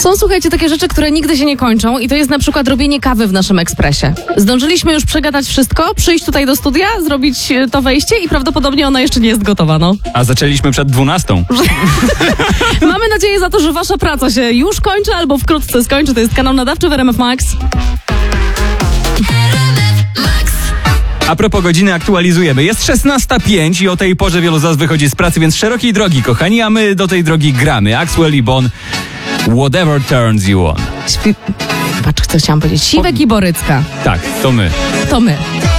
Są, słuchajcie, takie rzeczy, które nigdy się nie kończą i to jest na przykład robienie kawy w naszym ekspresie. Zdążyliśmy już przegadać wszystko, przyjść tutaj do studia, zrobić to wejście i prawdopodobnie ona jeszcze nie jest gotowa, no. A zaczęliśmy przed 12. Mamy nadzieję za to, że wasza praca się już kończy albo wkrótce skończy. To jest kanał nadawczy w RMF Max. A propos godziny aktualizujemy. Jest 16:05 i o tej porze wielu z was wychodzi z pracy, więc szerokiej drogi, kochani, a my do tej drogi gramy. Axwell i Bon, Whatever Turns You On. Patrz, co chciałam powiedzieć. Siwek i Borycka. Tak, to my. To my.